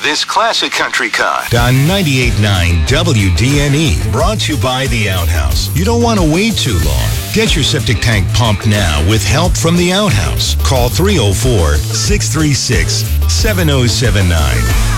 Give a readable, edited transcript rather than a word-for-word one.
this classic country cut. On 98.9 WDNE, brought to you by The Outhouse. You don't want to wait too long. Get your septic tank pumped now with help from The Outhouse. Call 304-636-7079.